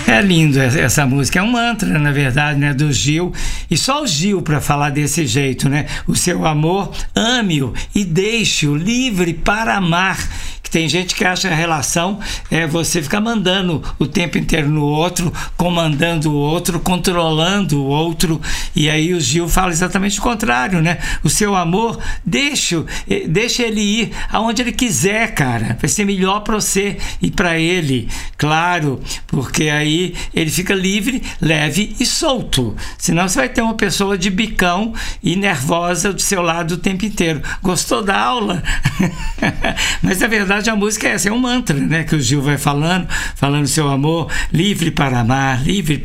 É lindo essa música, é um mantra, na verdade, né, do Gil, e só o Gil para falar desse jeito, né? O seu amor, ame-o e deixe-o livre para amar. Que tem gente que acha que a relação é você ficar mandando o tempo inteiro no outro, comandando o outro, controlando o outro, e aí o Gil fala exatamente o contrário, né? O seu amor, deixa ele ir aonde ele quiser, cara, vai ser melhor para você e para ele, claro, porque aí ele fica livre, leve e solto, senão você vai ter uma pessoa de bicão e nervosa do seu lado o tempo inteiro. Gostou da aula? Mas na verdade a música é essa, é um mantra, né, que o Gil vai falando seu amor, livre para amar,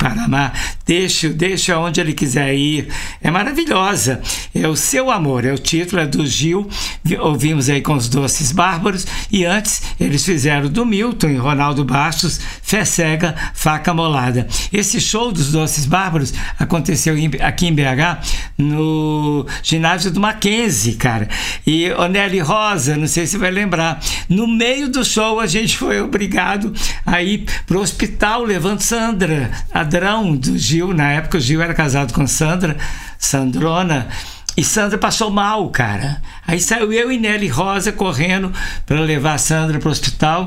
deixa onde ele quiser ir, é maravilhosa, é o seu amor, é o título, é do Gil, ouvimos aí com os Doces Bárbaros, e antes eles fizeram do Milton e Ronaldo Bastos, Fé Cega, Faca Molada. Esse show dos Doces Bárbaros aconteceu aqui em BH, no ginásio do Mackenzie, cara, e o Nelly Rosa, não sei se vai lembrar, no meio do show a gente foi obrigado a ir pro hospital levando Sandra Adrão do Gil. Na época o Gil era casado com Sandrona, e Sandra passou mal, cara. Aí saiu eu e Nelly Rosa correndo para levar a Sandra pro hospital,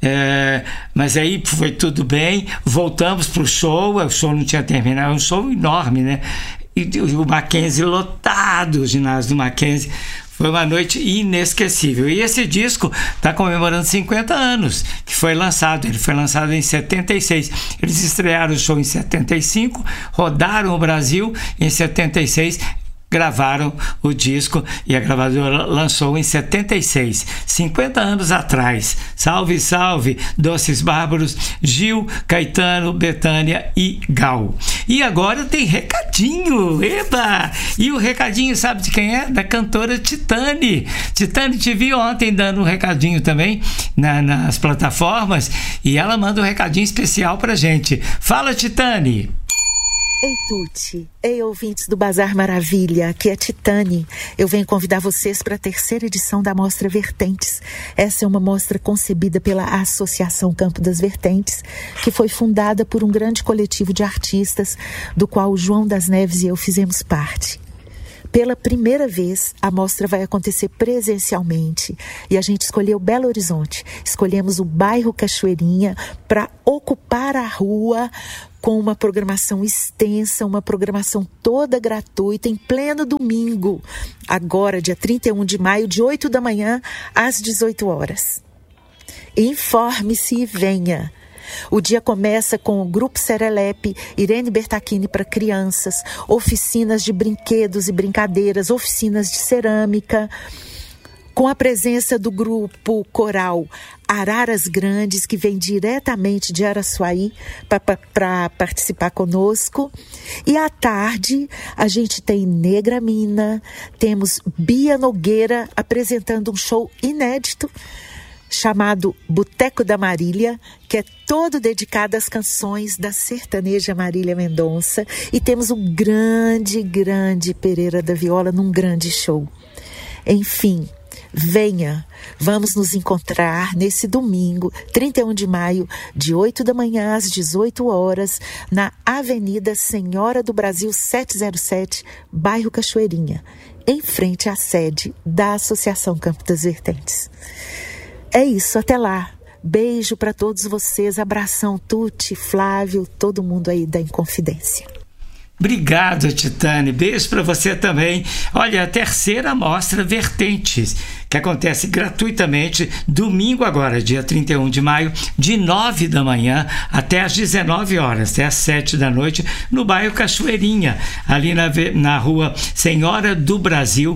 mas aí foi tudo bem, voltamos pro show, o show não tinha terminado, é um show enorme, né? E o Mackenzie lotado, o ginásio do Mackenzie. Foi uma noite inesquecível. E esse disco está comemorando 50 anos, que foi lançado. Ele foi lançado em 76. Eles estrearam o show em 75, rodaram o Brasil em 76, gravaram o disco e a gravadora lançou em 76, 50 anos atrás. Salve, salve, Doces Bárbaros, Gil, Caetano, Bethânia e Gal. E agora tem recadinho, eba! E o recadinho, sabe de quem é? Da cantora Titane. Titane te viu ontem dando um recadinho também nas plataformas, e ela manda um recadinho especial pra gente. Fala, Titane! Ei, Tuti, ei, ouvintes do Bazar Maravilha, aqui é Titane. Eu venho convidar vocês para a 3ª edição da Mostra Vertentes. Essa é uma mostra concebida pela Associação Campo das Vertentes, que foi fundada por um grande coletivo de artistas, do qual o João das Neves e eu fizemos parte. Pela primeira vez, a mostra vai acontecer presencialmente e a gente escolheu Belo Horizonte. Escolhemos o bairro Cachoeirinha para ocupar a rua com uma programação extensa, uma programação toda gratuita em pleno domingo, agora dia 31 de maio, de 8 da manhã às 18 horas. Informe-se e venha. O dia começa com o Grupo Serelepe, Irene Bertacchini para crianças, oficinas de brinquedos e brincadeiras, oficinas de cerâmica, com a presença do grupo coral Araras Grandes, que vem diretamente de Araçuaí para participar conosco. E à tarde a gente tem Negra Mina, temos Bia Nogueira apresentando um show inédito chamado Boteco da Marília, que é todo dedicado às canções da sertaneja Marília Mendonça. E temos o grande Pereira da Viola num grande show. Enfim, venha, vamos nos encontrar nesse domingo, 31 de maio, de 8 da manhã às 18 horas, na Avenida Senhora do Brasil 707, bairro Cachoeirinha, em frente à sede da Associação Campo das Vertentes. É isso, até lá. Beijo para todos vocês, abração, Tuti, Flávio, todo mundo aí da Inconfidência. Obrigado, Titane. Beijo para você também. Olha, a 3ª Mostra Vertentes, que acontece gratuitamente domingo agora, dia 31 de maio, de 9 da manhã até às 19 horas, até às 7 da noite, no bairro Cachoeirinha, ali na rua Senhora do Brasil,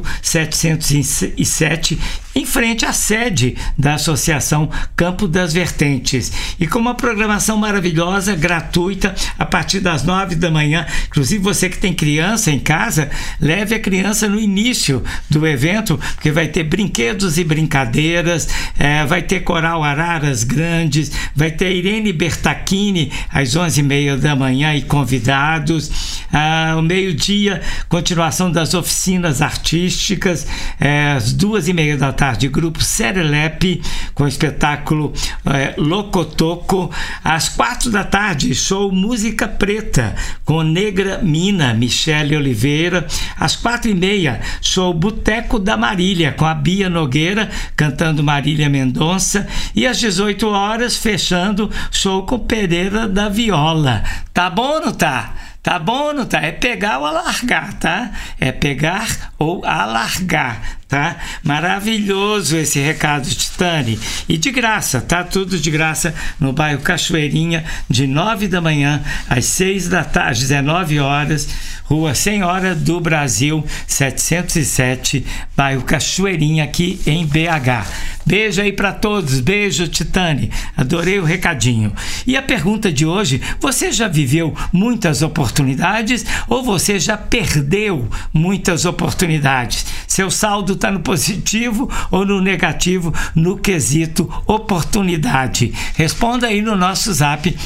707, em frente à sede da Associação Campo das Vertentes. E com uma programação maravilhosa, gratuita, a partir das 9 da manhã. Inclusive, você que tem criança em casa, leve a criança no início do evento, porque vai ter brinquedos e brincadeiras, vai ter coral Araras Grandes, vai ter Irene Bertacchini às 11h30 da manhã e convidados, Ao meio-dia, continuação das oficinas artísticas, às 2h30 da tarde, grupo Serelepe, com o espetáculo Locotoco. Às 4 da tarde, show Música Preta, com Negra Mina, Michele Oliveira. Às 4h30, show Boteco da Marília, com a Bia Nogueira, cantando Marília Mendonça. E às 18 horas, fechando, show com Pereira da Viola. Tá bom ou não tá? Tá bom ou não tá? É pegar ou alargar, tá? É pegar ou alargar, tá? Maravilhoso esse recado, Titani. E de graça, tá? Tudo de graça no bairro Cachoeirinha, de 9 da manhã às 6 da tarde, 19 horas, Rua Senhora do Brasil, 707, bairro Cachoeirinha, aqui em BH. Beijo aí para todos, beijo, Titani. Adorei o recadinho. E a pergunta de hoje: você já viveu muitas oportunidades ou você já perdeu muitas oportunidades? Seu saldo está no positivo ou no negativo no quesito oportunidade? Responda aí no nosso zap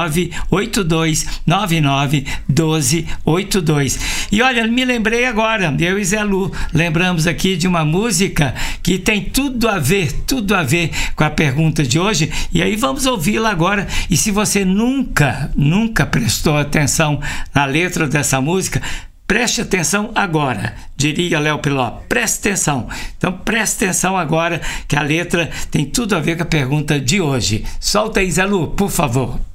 982991282. E olha, me lembrei agora, eu e Zé Lu lembramos aqui de uma música que tem tudo a ver com a pergunta de hoje, e aí vamos ouvi-la agora. E se você nunca prestou atenção na letra dessa música, preste atenção agora, diria Léo Piló, preste atenção. Então preste atenção agora, que a letra tem tudo a ver com a pergunta de hoje. Solta aí, Zé Lu, por favor.